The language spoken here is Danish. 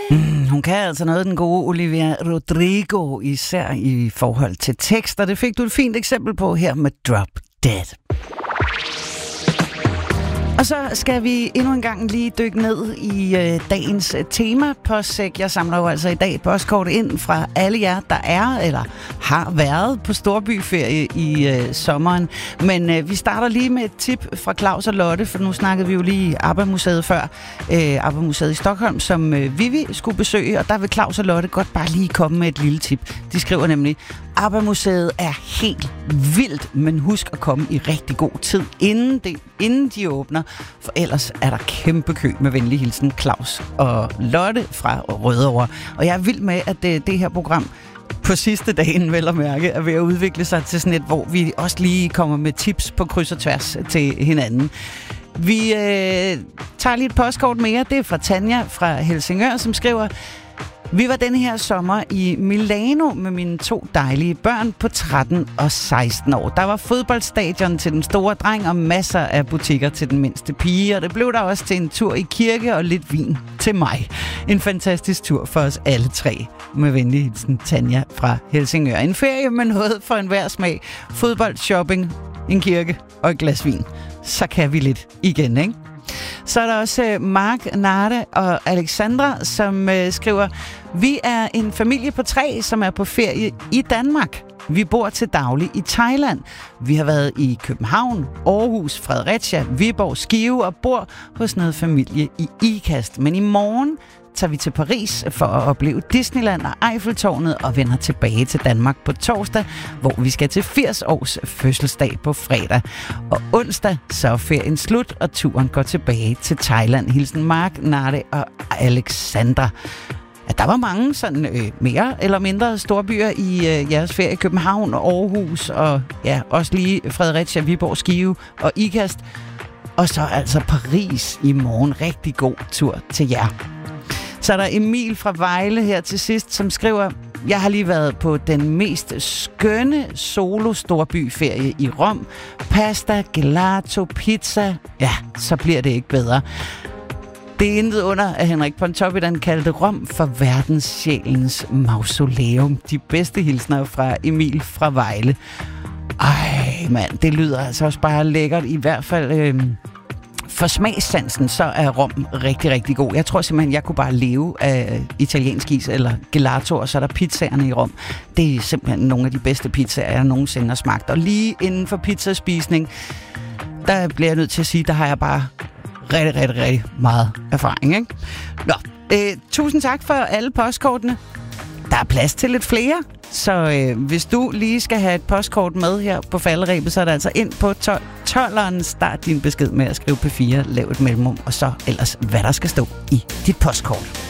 Hun kan altså noget, den gode Olivia Rodrigo, især i forhold til tekster. Det fik du et fint eksempel på her med Drop Dead. Og så skal vi endnu en gang lige dykke ned i dagens tema postsæk. Jeg samler jo altså i dag postkort ind fra alle jer, der er eller har været på storbyferie i sommeren. Men vi starter lige med et tip fra Claus og Lotte, for nu snakkede vi jo lige ABBA-museet før. ABBA-museet i Stockholm, som Vivi skulle besøge, og der vil Claus og Lotte godt bare lige komme med et lille tip. De skriver nemlig: ABBA-museet er helt vildt, men husk at komme i rigtig god tid, inden de åbner, for ellers er der kæmpe kø. Med venlig hilsen, Claus og Lotte fra Rødovre. Og jeg er vild med, at det her program på sidste dagen, vel at mærke, er ved at udvikle sig til sådan et, hvor vi også lige kommer med tips på kryds og tværs til hinanden. Vi tager lige et postkort mere. Det er fra Tanja fra Helsingør, som skriver: vi var denne her sommer i Milano med mine 2 dejlige børn på 13 og 16 år. Der var fodboldstadion til den store dreng og masser af butikker til den mindste pige, og det blev der også til en tur i kirke og lidt vin til mig. En fantastisk tur for os alle 3. Med venlig hilsen, Tanja fra Helsingør. En ferie med noget for enhver smag. Fodbold, shopping, en kirke og et glas vin. Så kan vi lidt igen, ikke? Så er der også Mark, Narte og Alexandra, som skriver: vi er en familie på 3, som er på ferie i Danmark. Vi bor til daglig i Thailand. Vi har været i København, Aarhus, Fredericia, Viborg, Skive og bor hos noget familie i Ikast. Men i morgen tager vi til Paris for at opleve Disneyland og Eiffeltårnet og vender tilbage til Danmark på torsdag, hvor vi skal til 80 års fødselsdag på fredag. Og onsdag så er ferien slut, og turen går tilbage til Thailand. Hilsen Mark, Narte og Alexandra. At der var mange sådan mere eller mindre storbyer i jeres ferie. København og Aarhus og ja, også lige Fredericia, Viborg, Skive og Ikast. Og så altså Paris i morgen. Rigtig god tur til jer. Så er der Emil fra Vejle her til sidst, som skriver: jeg har lige været på den mest skønne solo-storbyferie i Rom. Pasta, gelato, pizza. Ja, så bliver det ikke bedre. Det er intet under, at Henrik Pontoppidan kaldte Rom for verdenssjælens mausoleum. De bedste hilsner fra Emil fra Vejle. Ej, mand, det lyder altså også bare lækkert. I hvert fald for smagssansen, så er Rom rigtig, rigtig god. Jeg tror simpelthen, jeg kunne bare leve af italiensk is eller gelato, og så er der pizzaerne i Rom. Det er simpelthen nogle af de bedste pizzaer, jeg nogensinde har smagt. Og lige inden for pizzaspisning, der bliver jeg nødt til at sige, der har jeg bare rigtig meget erfaring, ikke? Nå, tusind tak for alle postkortene. Der er plads til lidt flere, så hvis du lige skal have et postkort med her på falderebet, så er det altså ind på 12'eren. Start din besked med at skrive P4, lav et mellemrum, og så ellers, hvad der skal stå i dit postkort.